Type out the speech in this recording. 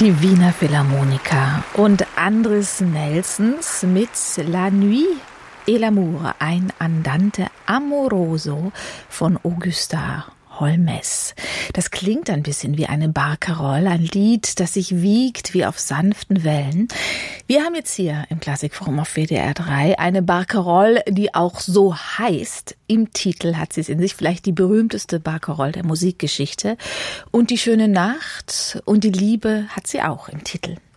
Die Wiener Philharmoniker und Andris Nelsons mit La Nuit et l'amour, ein Andante amoroso von Augusta Holmes. Das klingt ein bisschen wie eine Barcarolle, ein Lied, das sich wiegt wie auf sanften Wellen. Wir haben jetzt hier im Klassikforum auf WDR 3 eine Barcarolle, die auch so heißt. Im Titel hat sie es in sich, vielleicht die berühmteste Barcarolle der Musikgeschichte. Und die schöne Nacht und die Liebe hat sie auch im Titel.